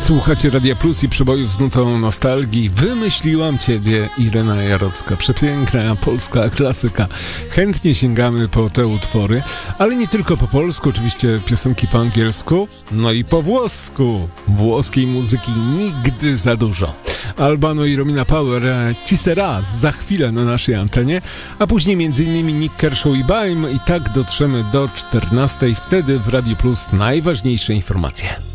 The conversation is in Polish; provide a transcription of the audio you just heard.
Słuchacie Radia Plus i przebojów z nutą nostalgii. Wymyśliłam Ciebie, Irena Jarocka. Przepiękna polska klasyka. Chętnie sięgamy po te utwory, ale nie tylko po polsku, oczywiście piosenki po angielsku, no i po włosku. Włoskiej muzyki nigdy za dużo. Albano i Romina Power, Ci sera za chwilę na naszej antenie, a później m.in. Nick Kershaw i Baim i tak dotrzemy do 14:00. Wtedy w Radiu Plus najważniejsze informacje.